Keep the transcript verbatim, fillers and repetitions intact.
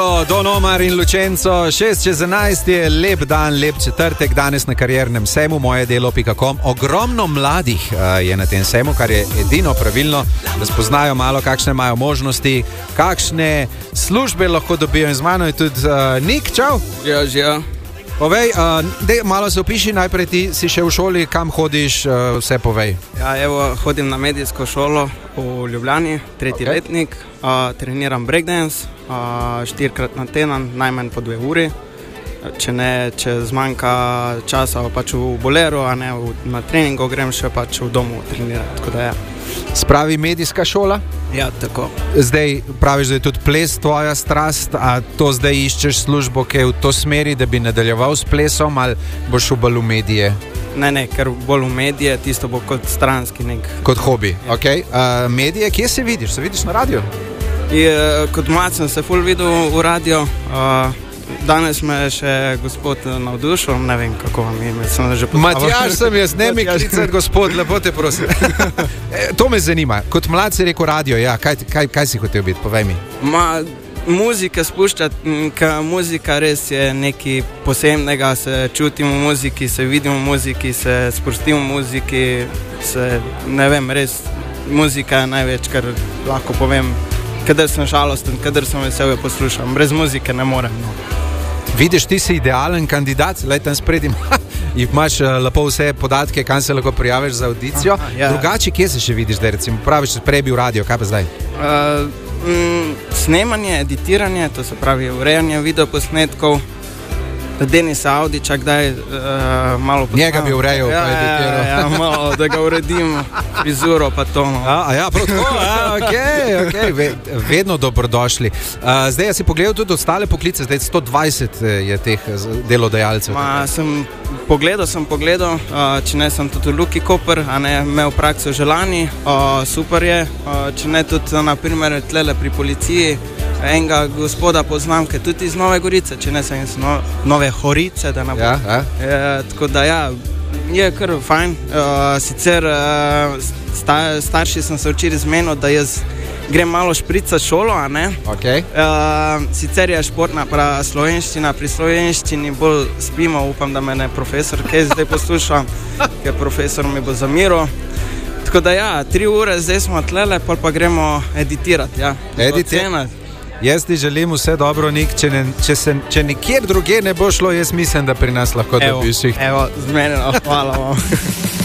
Don Omar in Lučenco, šest čez enajst je lep dan, lep četrtek, danes na kariernem sejmu moje delo pika com. Ogromno mladih uh, je na tem sejmu, kar je edino pravilno, da spoznajo malo, kakšne imajo možnosti, kakšne službe lahko dobijo. In z mano je tudi uh, Nik, čau. Ja, ja. Povej, uh, dej, malo se opiši, najprej ti si še v šoli, kam hodiš, uh, vse povej. Ja, evo, hodim na medijsko šolo v Ljubljani, tretji okay. letnik, uh, treniram breakdance, uh, štirikrat na teden, najmanj po dve uri. Če ne, če zmanjka časa pač v boleru, a ne v, na treningu, grem še pač v domu trenirati, tako da ja. Spravi medijska šola? Ja, tako. Zdaj praviš, da je tudi ples tvoja strast, a to zdaj iščeš službo, ki je v to smeri, da bi nadaljeval s plesom, ali boš v bolj v medije? Ne, ne, ker bolj v medije, tisto bo kot stranski nek. Kot hobi, ja. ok. Uh, medije, kje se vidiš? Se vidiš na radio? Je, kot mlad sem se ful videl v radio, uh, danes me je še gospod navdušil, ne vem kako vam ime, sem že poznal. Matjaž sem jaz, ne mi klicati gospod, lepo te prosim. To me zanima, kot mlad si rekel radio, ja, kaj, kaj, kaj si hotel biti, povej mi. Ma, muzika spuščati, ker muzika res je nekaj posebnega, se čutim v muziki, se vidim v muziki, se sprostim v muziki, se, ne vem, res, muzika je največ, kar lahko povem, kadar sem žalosten, kadar sem vesel, jo poslušam, brez muzike ne morem, no. Vidiš, ti si idealen kandidat, lej tam spredim, imaš uh, lepo vse podatke, kam se lahko prijaviš za audicijo. Aha, ja. Drugače, kje se še vidiš, da recimo praviš, prej bil radio, kaj pa zdaj? Uh, mm, snemanje, editiranje, to se pravi urejanje videoposnetkov, Denisa Audiča, kdaj uh, malo poznam. Njega bi urejal, ja, pa editiral. Ja, ja, malo, da ga uredim, frizuro pa to. No. A, a ja, prav tako, a, ok, ok, Ve, vedno dobrodošli. Uh, zdaj, ja si pogledal tudi ostale poklice, zdaj sto dvajset je teh delodajalcev. Ma, sem pogledal, sem pogledal, uh, če ne sem tudi v Luki Koper, a ne imel prakso že lani, uh, super je, uh, če ne tudi na primer tlele pri policiji, enega gospoda poznam, ki je tudi iz Nove Gorice, če ne sem iz no, Nove Horice, da ne bo. Ja, ja. E, tako da ja, je kar fajn. E, sicer e, sta, starši sem se včeraj zmenil, da jaz grem malo špricati šolo, a ne? Okay. E, sicer je športna pra slovenščina, pri slovenščini bolj spimo, upam, da me ne profesor kaj zdaj posluša, ker profesor mi bo zamiral. Tako da ja, tri ure zdaj smo tlele, pol pa gremo editirati, ja. Editirati. Jaz ti želim vse dobro, Nik, če, ne, če, se, če nikjer druge ne bo šlo, jaz mislim, da pri nas lahko dobiš jih. Evo, z mene, hvala vam.